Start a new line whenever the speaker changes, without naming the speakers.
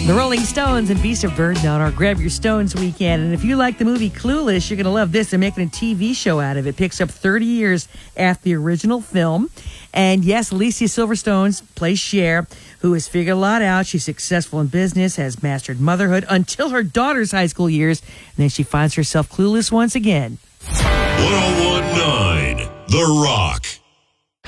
The Rolling Stones and Beast of Burden on our Grab Your Stones weekend. And if you like the movie Clueless, you're going to love this. They're making a TV show out of it. Picks up 30 years after the original film. And yes, Alicia Silverstone plays Cher, who has figured a lot out. She's successful in business, has mastered motherhood until her daughter's high school years. And then she finds herself clueless once again.
101.9 The Rock.